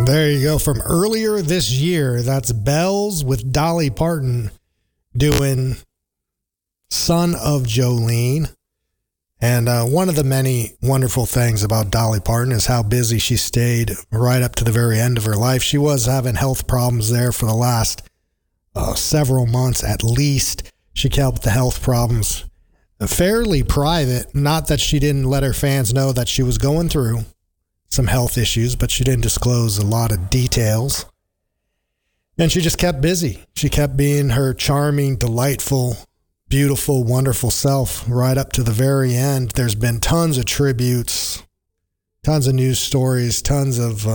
There you go. From earlier this year, that's Bells with Dolly Parton doing Son of Jolene. And one of the many wonderful things about Dolly Parton is how busy she stayed right up to the very end of her life. She was having health problems there for the last several months at least. She kept the health problems fairly private. Not that she didn't let her fans know that she was going through some health issues, but she didn't disclose a lot of details. And she just kept busy. She kept being her charming, delightful, beautiful, wonderful self right up to the very end. There's been tons of tributes, tons of news stories, tons of,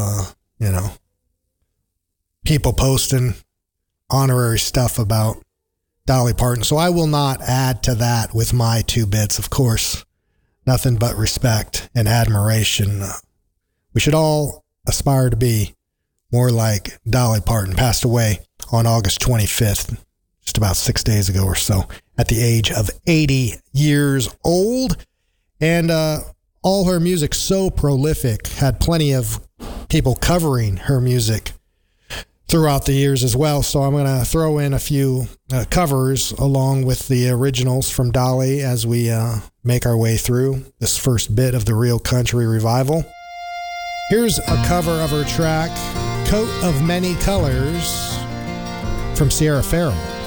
people posting honorary stuff about Dolly Parton. So I will not add to that with my 2 bits, of course. Nothing but respect and admiration. We should all aspire to be more like Dolly Parton. Passed away on August 25th, just about 6 days ago or so, at the age of 80 years old. And all her music so prolific, had plenty of people covering her music throughout the years as well. So I'm going to throw in a few covers along with the originals from Dolly as we make our way through this first bit of the Real Country Revival. Here's a cover of her track, Coat of Many Colors, from Sierra Farrell.